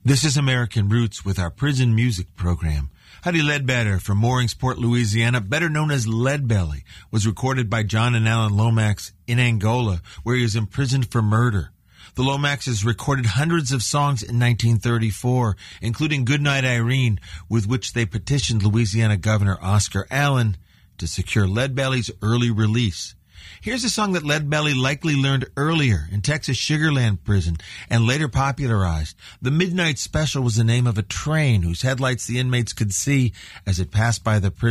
This is American Roots with our prison music program. Huddy Ledbetter from Mooringsport, Louisiana, better known as Leadbelly, was recorded by John and Alan Lomax in Angola, where he was imprisoned for murder. The Lomaxes recorded hundreds of songs in 1934, including Goodnight Irene, with which they petitioned Louisiana Governor Oscar Allen to secure Leadbelly's early release. Here's a song that Leadbelly likely learned earlier in Texas Sugarland prison and later popularized. The Midnight Special was the name of a train whose headlights the inmates could see as it passed by the prison.